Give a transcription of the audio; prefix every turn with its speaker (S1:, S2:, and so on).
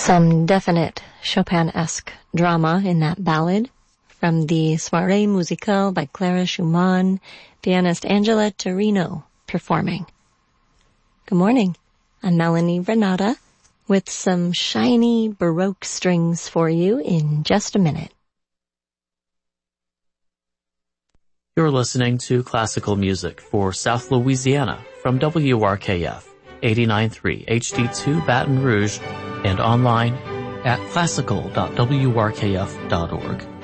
S1: Some definite Chopin-esque drama in that ballad from the Soirée Musicale by Clara Schumann, pianist Angela Torino performing. Good morning. I'm Melanie Renata with some shiny Baroque strings for you in just a minute.
S2: You're listening to classical music for South Louisiana from WRKF 89.3 HD2 Baton Rouge and online at classical.wrkf.org.